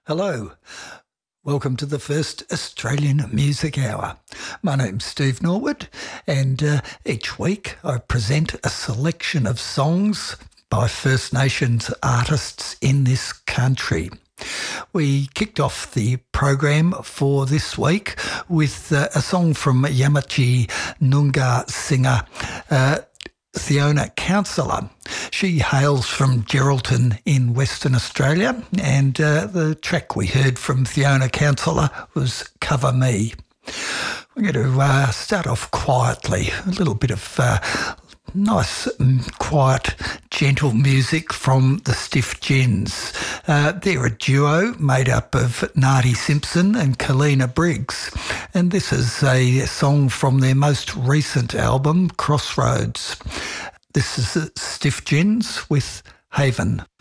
Hello, welcome to the first Australian Music Hour. My name's Steve Norwood, and each week I present a selection of songs by First Nations artists in this country. We kicked off the program for this week with a song from Yamatji Noongar singer Fiona Counsellor. She hails from Geraldton in Western Australia, and the track we heard from Fiona Counsellor was Cover Me. We're going to start off quietly, a little bit of nice, quiet, gentle music from the Stiff Gins. They're a duo made up of Nardi Simpson and Kalina Briggs, and this is a song from their most recent album, Crossroads. This is Stiff Gins with Haven.